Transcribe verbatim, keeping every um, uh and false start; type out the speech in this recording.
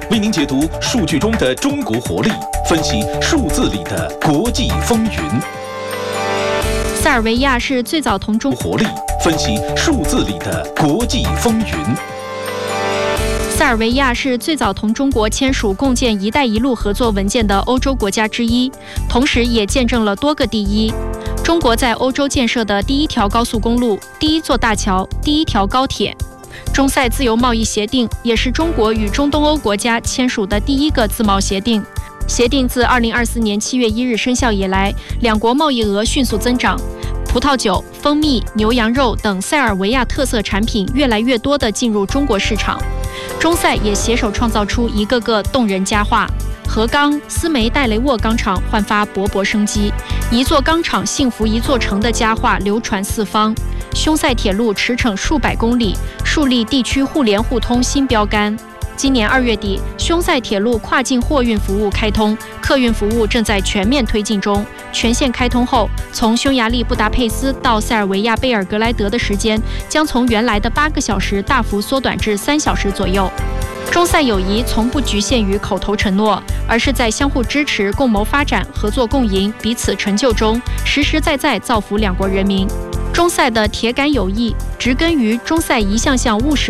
为您解读数据中的中国活力，分析数字里的国际风云。 塞尔维亚是最早同中活力，分析数字里的国际风云。 塞尔维亚是最早同中国签署共建“一带一路”合作文件的欧洲国家之一，同时也见证了多个第一。中国在欧洲建设的第一条高速公路、第一座大桥、第一条高铁。中塞自由贸易协定也是中国与中东欧国家签署的第一个自贸协定。协定自二零二四年七月一日生效以来，两国贸易额迅速增长，葡萄酒、蜂蜜、牛羊肉等塞尔维亚特色产品越来越多地进入中国市场。中塞也携手创造出一个个动人佳话。河钢、斯梅代雷沃钢厂焕发勃勃生机，一座钢厂幸福一座城的佳话流传四方。匈塞铁路驰骋数百公里，树立地区互联互通新标杆。今年二月底，匈塞铁路跨境货运服务开通，客运服务正在全面推进中。全线开通后，从匈牙利布达佩斯到塞尔维亚贝尔格莱德的时间将从原来的八个小时大幅缩短至三小时左右。中塞友谊从不局限于口头承诺，而是在相互支持、共谋发展、合作共赢、彼此成就中，实实在在造福两国人民。中塞的铁杆友谊植根于中塞一项项务实